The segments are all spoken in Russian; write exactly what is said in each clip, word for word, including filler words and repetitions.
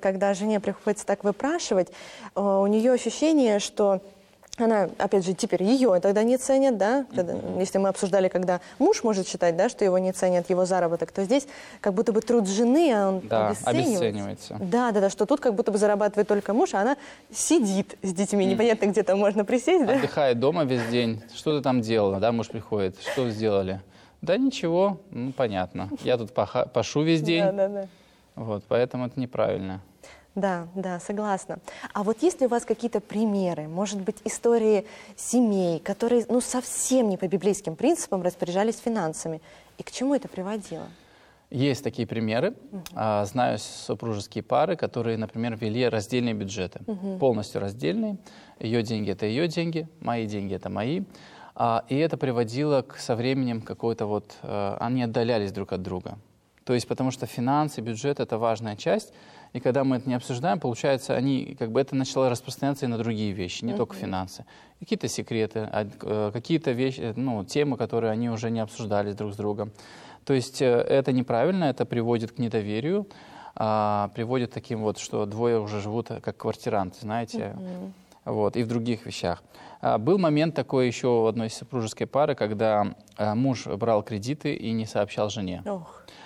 когда жене приходится так выпрашивать, у нее ощущение, что она, опять же, теперь ее тогда не ценят, да, когда, mm-hmm. если мы обсуждали, когда муж может считать, да, что его не ценят, его заработок, то здесь как будто бы труд жены, а он да, обесценивается. обесценивается. Да, да, да, что тут как будто бы зарабатывает только муж, а она сидит с детьми, mm-hmm. непонятно, где там можно присесть, да? Отдыхает дома весь день, что ты там делала, да, муж приходит, что сделали? Да ничего, ну понятно, я тут паха, пашу весь день, да, да, да. Вот, поэтому это неправильно. Да, да, согласна. А вот есть ли у вас какие-то примеры, может быть, истории семей, которые, ну, совсем не по библейским принципам распоряжались финансами? И к чему это приводило? Есть такие примеры. Uh-huh. Знаю супружеские пары, которые, например, вели раздельные бюджеты. Uh-huh. Полностью раздельные. Ее деньги – это ее деньги, мои деньги – это мои. И это приводило к, со временем какой-то вот… Они отдалялись друг от друга. То есть потому что финансы, бюджет – это важная часть. И когда мы это не обсуждаем, получается, они, как бы это начало распространяться и на другие вещи, не uh-huh. только финансы. Какие-то секреты, какие-то вещи, ну, темы, которые они уже не обсуждали друг с другом. То есть это неправильно, это приводит к недоверию, а, приводит к таким вот, что двое уже живут как квартиранты, знаете, uh-huh. вот, и в других вещах. А, был момент такой еще у одной супружеской пары, когда а, муж брал кредиты и не сообщал жене. Uh-huh.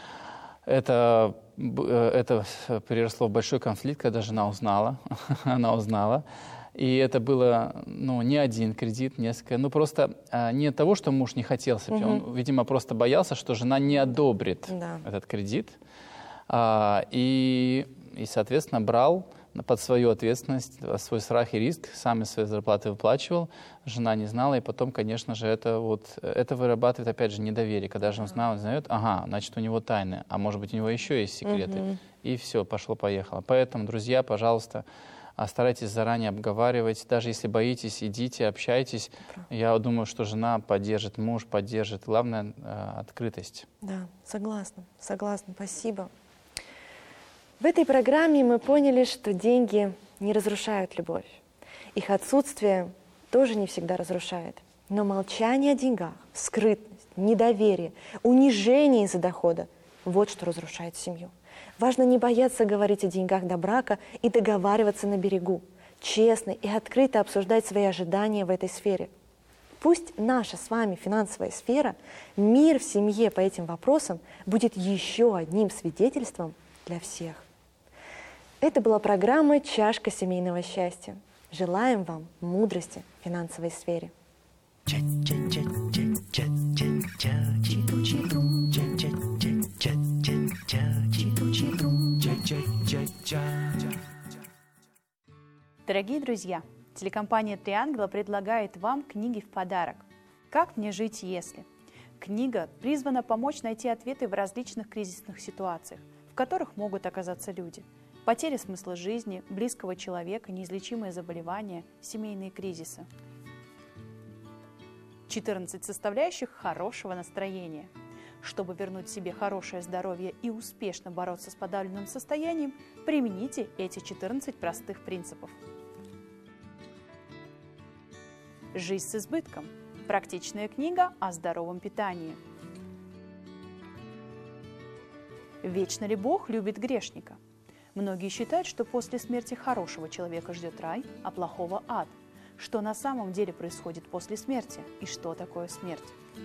Это, это переросло в большой конфликт, когда жена узнала, она узнала. И это было, ну, не один кредит, несколько. Ну, просто а, не от того, что муж не хотел сообщать. Угу. Он, видимо, просто боялся, что жена не одобрит да. этот кредит. А, и, и, соответственно, брал под свою ответственность, свой страх и риск, сам из своей зарплаты выплачивал. Жена не знала, и потом, конечно же, это, вот, это вырабатывает, опять же, недоверие. Когда жена узнала, узнает, ага, значит, у него тайны, а может быть, у него еще есть секреты. Угу. И все, пошло-поехало. Поэтому, друзья, пожалуйста, старайтесь заранее обговаривать. Даже если боитесь, идите, общайтесь. Я думаю, что жена поддержит, муж поддержит. Главное — открытость. Да, согласна, согласна. Спасибо. В этой программе мы поняли, что деньги не разрушают любовь. Их отсутствие тоже не всегда разрушает. Но молчание о деньгах, скрытность, недоверие, унижение из-за дохода – вот что разрушает семью. Важно не бояться говорить о деньгах до брака и договариваться на берегу, честно и открыто обсуждать свои ожидания в этой сфере. Пусть наша с вами финансовая сфера, мир в семье по этим вопросам будет еще одним свидетельством для всех. Это была программа «Чашка семейного счастья». Желаем вам мудрости в финансовой сфере. Дорогие друзья, телекомпания «Три ангела» предлагает вам книги в подарок. «Как мне жить, если?». Книга призвана помочь найти ответы в различных кризисных ситуациях, в которых могут оказаться люди. Потеря смысла жизни, близкого человека, неизлечимые заболевания, семейные кризисы. четырнадцать составляющих хорошего настроения. Чтобы вернуть себе хорошее здоровье и успешно бороться с подавленным состоянием, примените эти четырнадцать простых принципов. «Жизнь с избытком». Практичная книга о здоровом питании. «Вечно ли Бог любит грешника?» Многие считают, что после смерти хорошего человека ждет рай, а плохого – ад. Что на самом деле происходит после смерти и что такое смерть?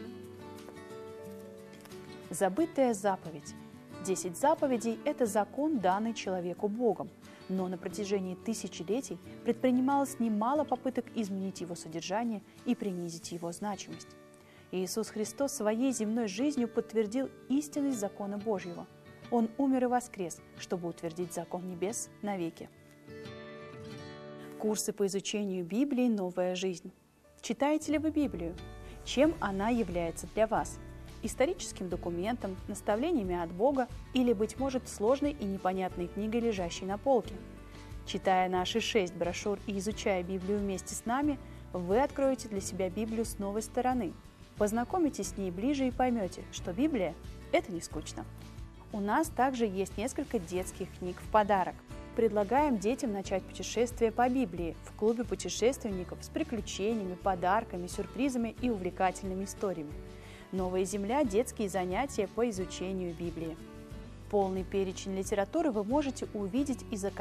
Забытая заповедь. Десять заповедей – это закон, данный человеку Богом, но на протяжении тысячелетий предпринималось немало попыток изменить его содержание и принизить его значимость. Иисус Христос своей земной жизнью подтвердил истинность закона Божьего. Он умер и воскрес, чтобы утвердить закон небес навеки. Курсы по изучению Библии «Новая жизнь». Читаете ли вы Библию? Чем она является для вас? Историческим документом, наставлениями от Бога или, быть может, сложной и непонятной книгой, лежащей на полке? Читая наши шесть брошюр и изучая Библию вместе с нами, вы откроете для себя Библию с новой стороны. Познакомитесь с ней ближе и поймете, что Библия – это не скучно. У нас также есть несколько детских книг в подарок. Предлагаем детям начать путешествие по Библии в клубе путешественников с приключениями, подарками, сюрпризами и увлекательными историями. «Новая земля» – детские занятия по изучению Библии. Полный перечень литературы вы можете увидеть и заказать